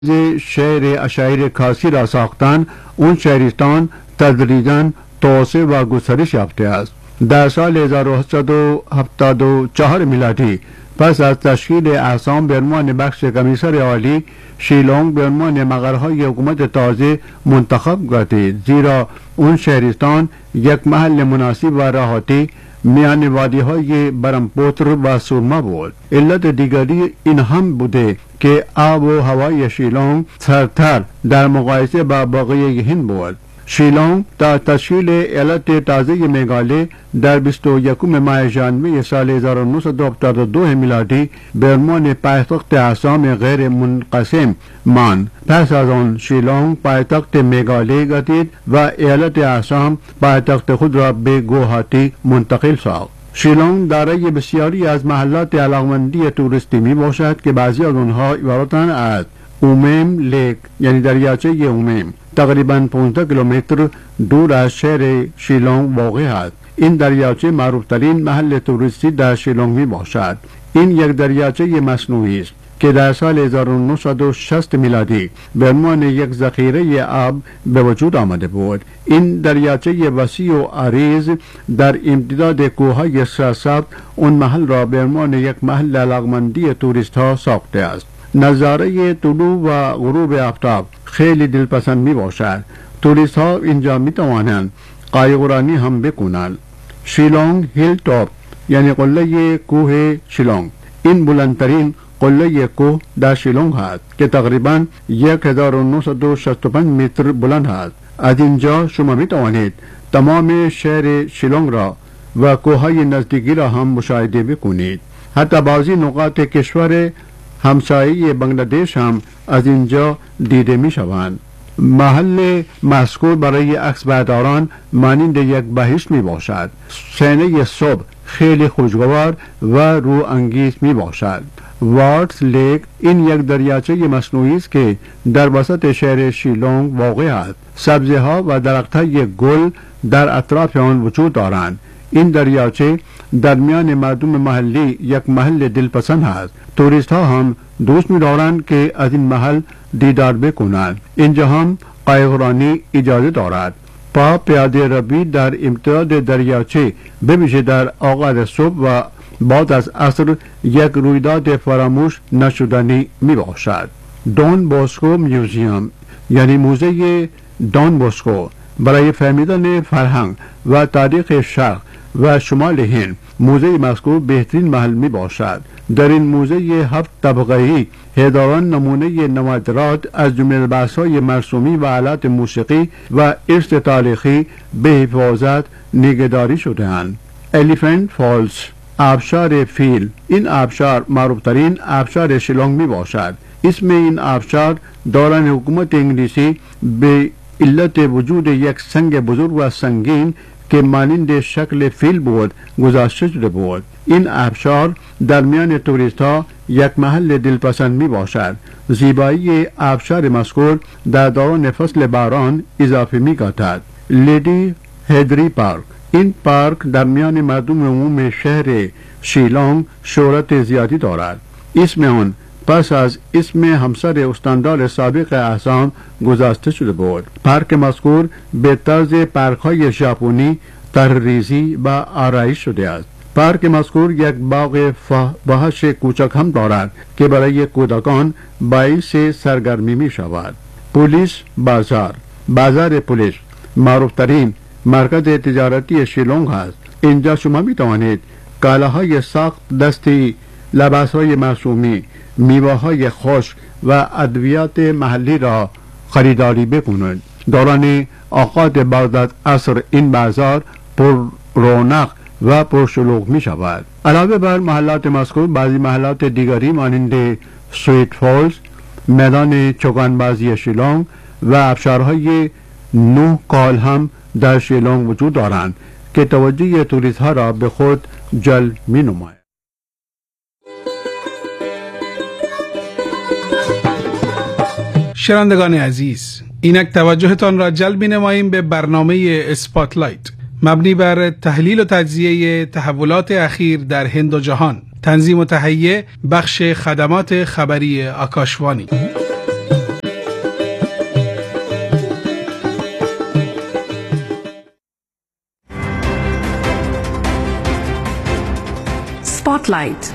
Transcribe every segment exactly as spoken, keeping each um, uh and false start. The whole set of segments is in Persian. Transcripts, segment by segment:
شهر اشایر کاسی را ساختن، اون شهرستان تدریجاً توسعه و گسترش یافته است. در سال هزار و هشتصد و هفتاد و چهار میلادی پس از تشکیل احسام به عنوان بخش کمیسر عالی، شیلونگ به عنوان مقرهای حکومت تازه منتخب گردید، زیرا اون شهرستان یک محل مناسب و راحتی میان وادی های برمپوتر و سورما بود. علت دیگری این هم بوده که آب و هوای شیلونگ سرتر در مقایسه با بقیه هند بود. شیلونگ تا تشکیل ایالت تازه میگاله در بیست و یکم ماه ژانویه سال هزار و نهصد و هفتاد و دو میلادی به عنوان پایتخت احسام غیر منقسم ماند. پس از آن شیلونگ پایتخت میگاله گردید و ایالت احسام پایتخت خود را به گوهاتی منتقل ساخت. شیلونگ دارای بسیاری از محلات علاقمندی توریستی می باشد که بعضی از آنها عبارتند از اومیم لیک یعنی دریاچه اومیم، تقریباً پانزده کیلومتر دور از شهر شیلونگ واقع است. این دریاچه معروفترین محل توریستی در شیلونگ می باشد. این یک دریاچه مصنوعی است که در سال هزار و نهصد و شصت میلادی به عنوان یک ذخیره آب به وجود آمده بود. این دریاچه وسیع و عریض در امتداد کوههای سرسبز اون محل را به عنوان یک محل علاقمندی توریست ها ساخته است. نظاره طلوع و غروب آفتاب خیلی دلپسند می باشد. توریست ها اینجا می توانند قایقرانی هم بکنند. شیلونگ هیل توپ یعنی قله کوه شیلونگ، این بلندترین قله کوه در شیلونگ است که تقریباً یک هزار و نهصد و شصت و پنج متر بلند است. از اینجا شما می توانید تمام شهر شیلونگ را و کوههای نزدیکی را هم مشاهده بکنید. حتی بعضی نقاط کشور همسایه بنگلادش هم از اینجا دیده می شوند. محل مذکور برای عکس برداران مانند یک بهشت می باشد. صحنه صبح خیلی خوشگوار و رو انگیز می باشد. وارتس لیک این یک دریاچه مصنوعی است که در وسط شهر شیلونگ واقع است. سبزه ها و درخت های گل در اطراف آن وجود دارند. این دریاچه در میان مردم محلی یک محل دلپسند است. توریست ها هم دوست می دارند که از این محل دیدار بکنند. اینجا هم قایقرانی اجازه دارد. پا پیاده روی در امتداد دریاچه بویژه در آغاز صبح و بعد از عصر یک رویداد فراموش نشدنی می باشد. دون بوسکو میوزیم یعنی موزه دون بوسکو برای فهمیدن فرهنگ و تاریخ شرق و شمال هند موزه مذکور بهترین محل می باشد. در این موزه هفت طبقه‌ای هزاران نمونه نوادرات از جمله لباس‌های مرسومی و آلات موسیقی و ارث تاریخی به حفاظت نگهداری شده‌اند. الیفنت فالز آبشار فیل، این آبشار معروفترین آبشار شیلونگ می باشد. اسم این آبشار دوران حکومت انگلیسی به علت وجود یک سنگ بزرگ و سنگین که مانند شکل فیل بود گذاشته شده بود. این آبشار در میان توریست ها یک محل دلپسند می باشد. زیبایی آبشار مذکور در دوران فصل باران اضافه می گردد. لیدی هدری پارک، این پارک در میان مردم عموم شهر شیلونگ شهرت زیادی دارد. اسم آن پس از اسم همسر استاندار سابق احسام گذاشته شده بود. پارک مذکور به طرز پارک های ژاپنی طرحریزی و آرایش شده است. پارک مذکور یک باغ فاحش کوچک هم دارد که برای کودکان باعث سرگرمی می شود. پلیس بازار، بازار پلیس معروفترین مرکز تجارتی شیلونگ است. اینجا شما می توانید کالاهای ساخت دستی، لباسهای مرسومی، میوه‌های خشک و ادویات محلی را خریداری بکنید. دوران اوقات بعد از عصر این بازار پر رونق و پر شلوغ می شود. علاوه بر محلات مذکور بعضی محلات دیگری مانند سویت فالز، میدان چوگانبازی شیلونگ و آبشارهای نه کال هم در شیلونگ وجود دارند که توجه توریست ها را به خود جلب می نماید. شنوندگان عزیز، اینک توجهتان را جلب نماییم به برنامه اسپاتلایت مبنی بر تحلیل و تجزیه تحولات اخیر در هند و جهان. تنظیم و تهیه بخش خدمات خبری آکاشوانی. Spotlight.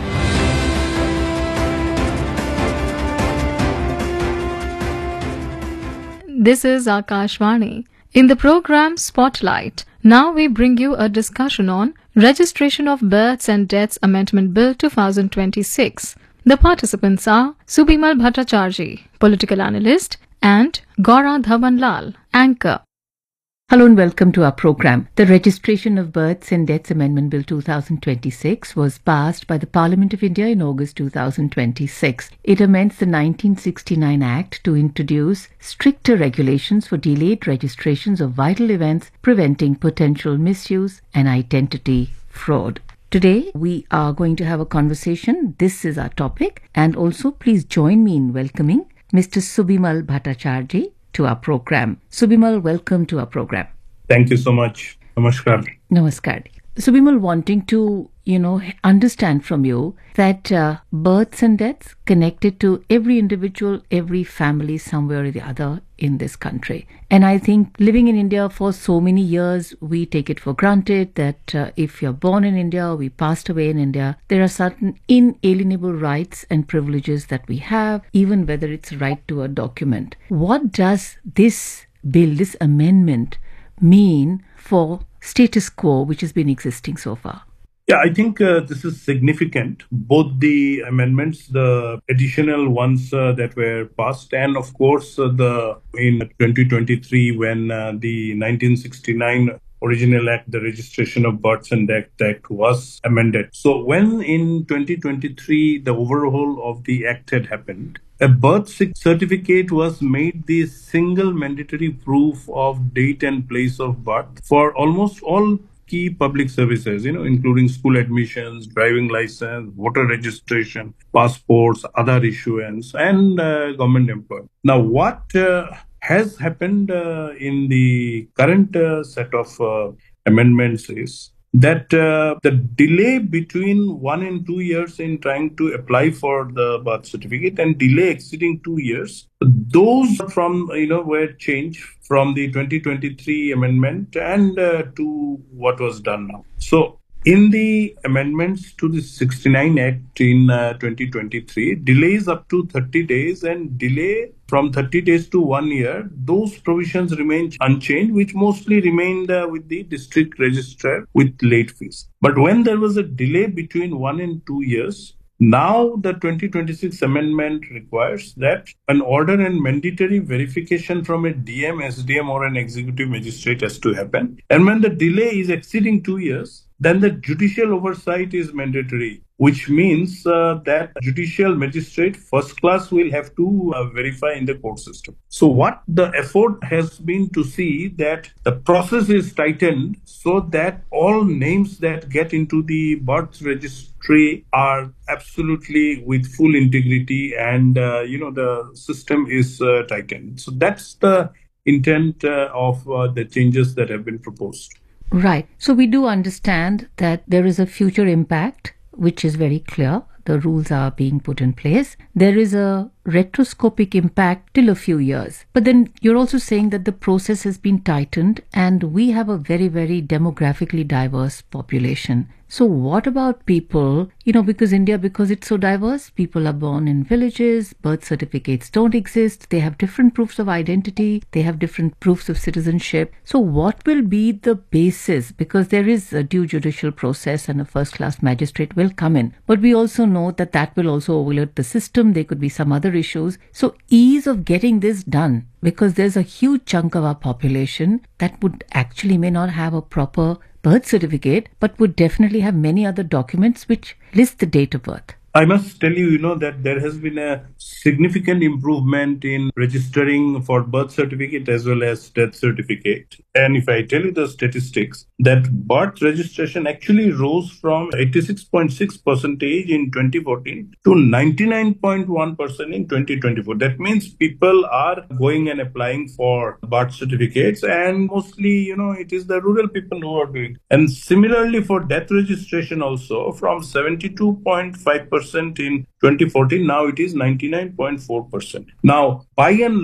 This is Akashvani. In the program Spotlight, now we bring you a discussion on Registration of Births and Deaths Amendment Bill twenty twenty-six. The participants are Subimal Bhattacharjee, political analyst, and Gaura Dhawanlal, anchor. Hello and welcome to our program. The Registration of Births and Deaths Amendment Bill twenty twenty-six was passed by the Parliament of India in August twenty twenty-six. It amends the nineteen sixty-nine Act to introduce stricter regulations for delayed registrations of vital events, preventing potential misuse and identity fraud. Today, we are going to have a conversation. This is our topic. And also, please join me in welcoming Mister Subimal Bhattacharjee to our program. Subimal, welcome to our program. Thank you so much. Namaskar. Namaskar. Subimal, wanting to, you know, understand from you that uh, births and deaths connected to every individual, every family somewhere or the other in this country. And I think living in India for so many years, we take it for granted that uh, if you're born in India or we passed away in India, there are certain inalienable rights and privileges that we have, even whether it's right to a document. What does this bill, this amendment mean for status quo which has been existing so far? Yeah, I think uh, this is significant. Both the amendments, the additional ones uh, that were passed, and of course uh, the in twenty twenty-three when uh, the nineteen sixty-nine original act, the Registration of Births and Deaths Act, was amended. So when in twenty twenty-three the overhaul of the act had happened, a birth certificate was made the single mandatory proof of date and place of birth for almost all key public services, you know, including school admissions, driving license, voter registration, passports, other issuance, and uh, government employment. Now, what uh, has happened uh, in the current uh, set of uh, amendments is that uh, the delay between one and two years in trying to apply for the birth certificate and delay exceeding two years, those from, you know, were changed from the twenty twenty-three amendment and uh, to what was done now. So in the amendments to the sixty-nine Act in uh, twenty twenty-three, delays up to thirty days and delay from thirty days to one year, those provisions remain unchanged, which mostly remained uh, with the district registrar with late fees. But when there was a delay between one and two years, now the twenty twenty-six amendment requires that an order and mandatory verification from a D M, S D M or an executive magistrate has to happen. And when the delay is exceeding two years, then the judicial oversight is mandatory, which means uh, that judicial magistrate first class will have to uh, verify in the court system. So what the effort has been to see that the process is tightened so that all names that get into the birth registry are absolutely with full integrity, and uh, you know the system is uh, tightened. So that's the intent uh, of uh, the changes that have been proposed. Right. So we do understand that there is a future impact, which is very clear. The rules are being put in place. There is a retroscopic impact till a few years. But then you're also saying that the process has been tightened and we have a very, very demographically diverse population. So what about people, you know, because India, because it's so diverse, people are born in villages, birth certificates don't exist, they have different proofs of identity, they have different proofs of citizenship. So what will be the basis? Because there is a due judicial process and a first-class magistrate will come in. But we also know that that will also overload the system. There could be some other issues. So ease of getting this done, because there's a huge chunk of our population that would actually may not have a proper birth certificate, but would definitely have many other documents which list the date of birth. I must tell you, you know, that there has been a significant improvement in registering for birth certificate as well as death certificate. And if I tell you the statistics, that birth registration actually rose from eighty-six point six percent in twenty fourteen to ninety-nine point one percent in twenty twenty-four. That means people are going and applying for birth certificates, and mostly, you know, it is the rural people who are doing. And similarly for death registration also, from seventy-two point five percent in twenty fourteen, now it is ninety-nine point four percent. Now, by and